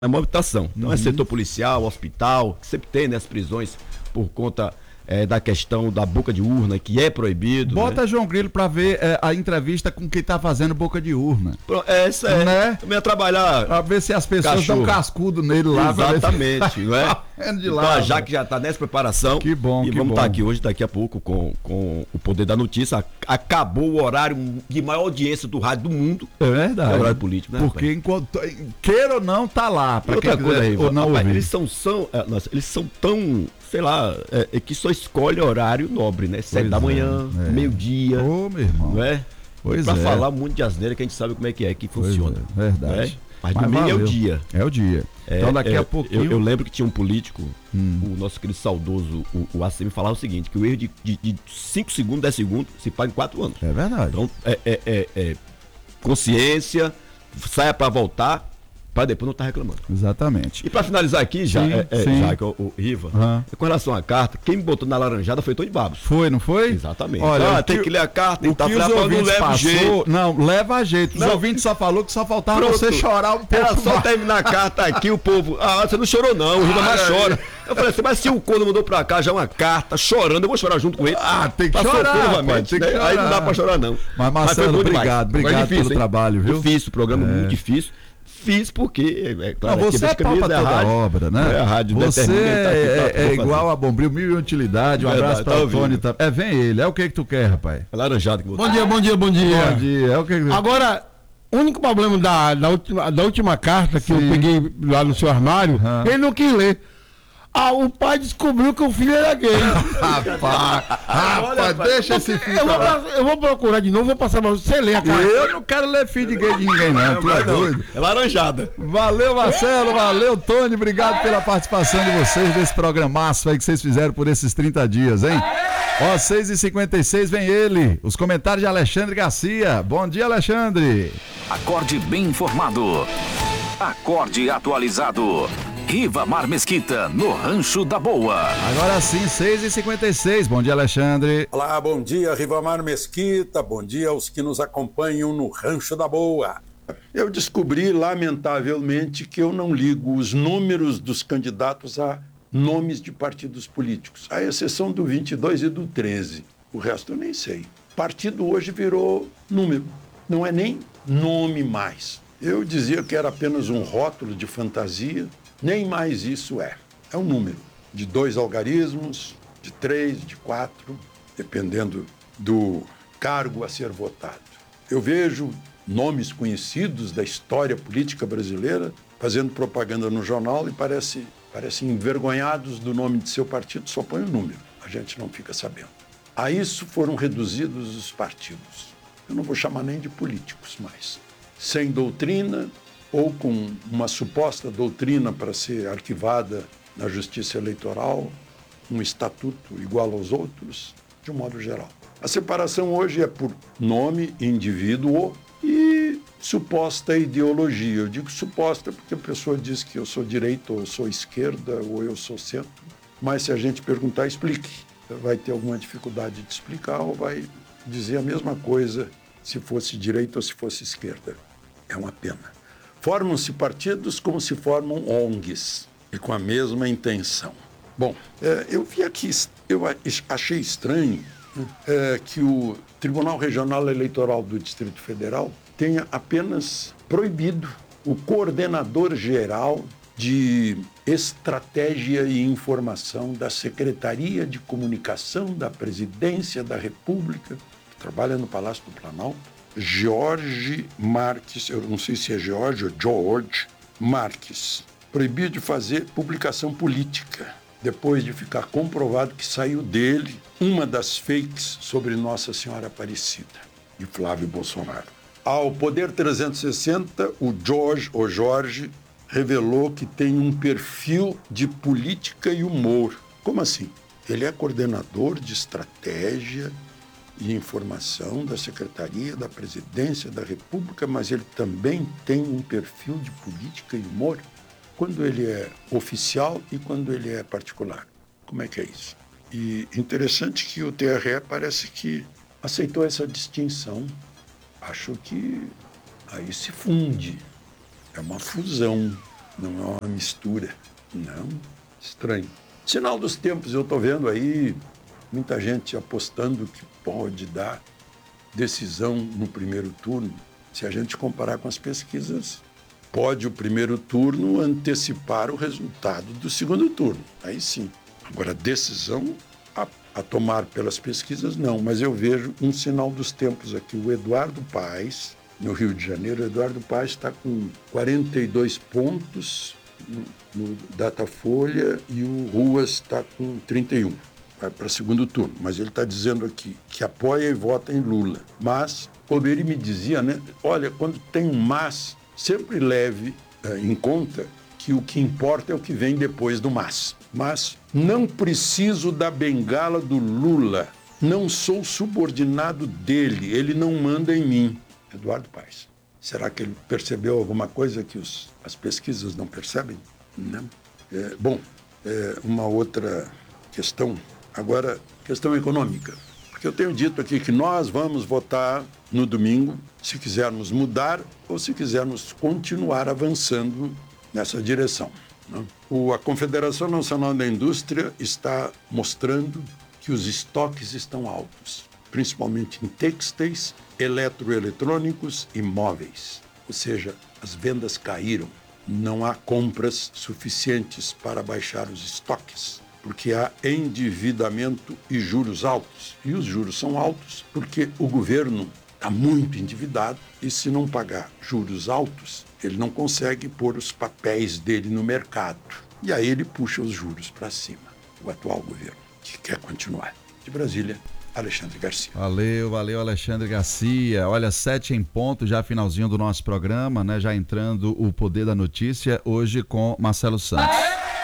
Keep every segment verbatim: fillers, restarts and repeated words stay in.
a movimentação. Então Uhum. é setor policial, hospital, que sempre tem, né, as prisões por conta é, da questão da boca de urna, que é proibido. Bota né? João Grilo pra ver é, a entrevista com quem tá fazendo boca de urna. Pro- É, isso é. Né? Também é trabalhar. Pra ver se as pessoas Cachorro. dão cascudo nele lá. pra ver se- Exatamente, não é? Tá de Então lá, a Jaque velho. já está nessa preparação. Que bom, E que vamos bom. estar aqui hoje, daqui a pouco, com, com o Poder da Notícia. Acabou o horário de maior audiência do rádio do mundo. É Que é verdade. o horário político, né? Porque enquanto, queira ou não, tá lá. E Pra outra quem coisa, quiser, Riva, ou não rapaz, ouvir. eles são, são, é, nossa, eles são tão, sei lá, é, é que só escolhe horário nobre, né? Sete Pois da é, manhã, é. meio-dia, Ô, meu irmão. não é? Pois pra é. falar muito de asneira, que a gente sabe como é que é, que Pois funciona. é, verdade. Né? Mas domingo é o valeu. dia. É o dia. É, então daqui é, a pouquinho. Eu, eu lembro que tinha um político, Hum. o nosso querido saudoso, o, o A C M, falava o seguinte, que o erro de cinco segundos, dez segundos, se paga em quatro anos. É verdade. Então, é, é, é, é consciência, saia pra voltar, pra depois não estar reclamando. Exatamente. E pra finalizar aqui, já, Sim, é, é, sim. já que o, o Riva, Aham. com relação à carta, quem me botou na laranjada foi Tony Babos. Foi, não foi? Exatamente. Olha, ah, o tem que- que ler a carta, O tá que os falando, não ouvintes leva passou, jeito. não, leva a jeito. Os Não. ouvintes só falou que só faltava Pronto. você chorar um pouco. Era só mais. terminar a carta aqui, o povo. Ah, você não chorou, não, o Riva mais Ah, chora. Eu falei assim, mas se o Conde mandou pra cá já uma carta chorando, eu vou chorar junto com ele. Ah, tem que Pra chorar, sofrer rapaz, novamente, tem que né? Aí não chorar. dá pra chorar, não. Mas, Marcelo, foi bom demais. obrigado, Agora obrigado difícil, pelo hein? trabalho, viu? Difícil, o programa É. muito difícil. Fiz porque, é claro, Não, aqui você é Bete pau pra Camisa, toda a rádio, obra, né? É, a rádio você determina, ele tá aqui é, pra- é pra igual fazer. a Bombril, mil e utilidade. Um Verdade, abraço tá para o ouvindo. Tony. Tá... É, vem ele. É o que que tu quer, rapaz? É laranjado que você. Bom dia, bom dia, bom dia. Bom dia. É o que que tu... Agora, o único problema da, da, última, da última carta que Sim. eu peguei lá no seu armário, Aham. ele não quis ler. Ah, o pai descobriu que o filho era gay. Rapaz, rapaz, deixa esse filho eu, vou, pra lá. pra- eu vou procurar de novo, vou passar pra você ler a carta. Eu não quero ler filho de gay de ninguém, não. Tu é doido. É laranjada. Valeu, Marcelo, valeu, Tony, obrigado pela participação de vocês desse programaço aí que vocês fizeram por esses trinta dias, hein? Ó, seis e cinquenta e seis vem ele, os comentários de Alexandre Garcia. Bom dia, Alexandre. Acorde bem informado. Acorde atualizado. Rivamar Mesquita, no Rancho da Boa. Agora sim, seis e cinquenta e seis. Bom dia, Alexandre. Olá, bom dia, Rivamar Mesquita, bom dia aos que nos acompanham no Rancho da Boa. Eu descobri, lamentavelmente, que eu não ligo os números dos candidatos a nomes de partidos políticos, à exceção do vinte e dois e do treze. O resto eu nem sei. Partido hoje virou número, não é nem nome mais. Eu dizia que era apenas um rótulo de fantasia, nem mais isso é. É um número de dois algarismos, de três, de quatro, dependendo do cargo a ser votado. Eu vejo nomes conhecidos da história política brasileira fazendo propaganda no jornal e parece, parecem envergonhados do nome de seu partido, só põe o número, a gente não fica sabendo. A isso foram reduzidos os partidos. Eu não vou chamar nem de políticos mais. Sem doutrina ou com uma suposta doutrina para ser arquivada na Justiça Eleitoral, um estatuto igual aos outros, de um modo geral. A separação hoje é por nome, indivíduo e suposta ideologia. Eu digo suposta porque a pessoa diz que eu sou direita ou eu sou esquerda ou eu sou centro, mas se a gente perguntar, explique. Vai ter alguma dificuldade de explicar ou vai dizer a mesma coisa se fosse direita ou se fosse esquerda. É uma pena. Formam-se partidos como se formam O N Gs e com a mesma intenção. Bom, é, eu vi aqui, eu achei estranho é, que o Tribunal Regional Eleitoral do Distrito Federal tenha apenas proibido o coordenador geral de Estratégia e Informação da Secretaria de Comunicação da Presidência da República, que trabalha no Palácio do Planalto, Jorge Marques, eu não sei se é Jorge ou George Marques, proibiu de fazer publicação política, depois de ficar comprovado que saiu dele uma das fakes sobre Nossa Senhora Aparecida, de Flávio Bolsonaro. Ao Poder trezentos e sessenta, o George, ou Jorge, revelou que tem um perfil de política e humor. Como assim? Ele é coordenador de estratégia e informação da Secretaria da Presidência da República, mas ele também tem um perfil de política e humor quando ele é oficial e quando ele é particular. Como é que é isso? E interessante que o T R E parece que aceitou essa distinção. Acho que aí se funde. É uma fusão. não é uma mistura. Não, estranho. Sinal dos tempos, eu estou vendo aí muita gente apostando que pode dar decisão no primeiro turno. Se a gente comparar com as pesquisas, pode o primeiro turno antecipar o resultado do segundo turno. Aí sim. Agora, decisão a, a tomar pelas pesquisas, não. Mas eu vejo um sinal dos tempos aqui. O Eduardo Paes, no Rio de Janeiro, o Eduardo Paes está com quarenta e dois pontos no, no Datafolha e o Ruas está com trinta e um. Vai para segundo turno. Mas ele está dizendo aqui que apoia e vota em Lula. Mas, Colberi me dizia, né? Olha, quando tem um mas, sempre leve eh, em conta que o que importa é o que vem depois do mas. Mas não preciso da bengala do Lula. Não sou subordinado dele. Ele não manda em mim. Eduardo Paes. Será que ele percebeu alguma coisa que os, as pesquisas não percebem? Não. É, bom, é, uma outra questão. Agora, questão econômica. Porque eu tenho dito aqui que nós vamos votar no domingo se quisermos mudar ou se quisermos continuar avançando nessa direção. Né? O, a Confederação Nacional da Indústria está mostrando que os estoques estão altos, principalmente em têxteis, eletroeletrônicos e móveis. Ou seja, as vendas caíram. Não há compras suficientes para baixar os estoques, porque há endividamento e juros altos. E os juros são altos porque o governo está muito endividado e, se não pagar juros altos, ele não consegue pôr os papéis dele no mercado. E aí ele puxa os juros para cima. O atual governo, que quer continuar. De Brasília, Alexandre Garcia. Valeu, valeu, Alexandre Garcia. Olha, sete em ponto, já finalzinho do nosso programa, né? Já entrando o Poder da Notícia, hoje com Marcelo Santos.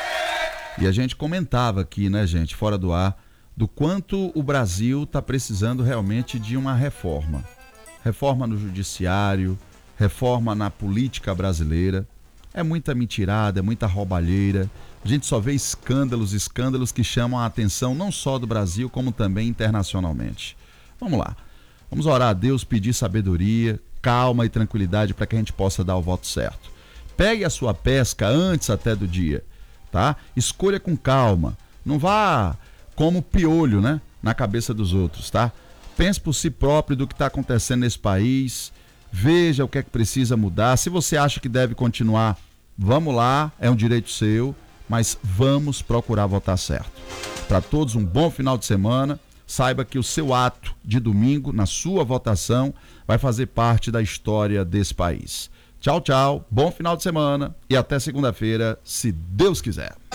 E a gente comentava aqui, né, gente, fora do ar, do quanto o Brasil está precisando realmente de uma reforma. Reforma no judiciário, reforma na política brasileira. É muita mentirada, é muita roubalheira. A gente só vê escândalos, escândalos que chamam a atenção não só do Brasil, como também internacionalmente. Vamos lá. Vamos orar a Deus, pedir sabedoria, calma e tranquilidade para que a gente possa dar o voto certo. Pegue a sua pesca antes até do dia, tá? Escolha com calma. Não vá como piolho, né? Na cabeça dos outros, tá? Pense por si próprio do que está acontecendo nesse país. Veja o que é que precisa mudar. Se você acha que deve continuar, vamos lá, é um direito seu. Mas vamos procurar votar certo. Para todos, um bom final de semana. Saiba que o seu ato de domingo, na sua votação, vai fazer parte da história desse país. Tchau, tchau, bom final de semana e até segunda-feira, se Deus quiser.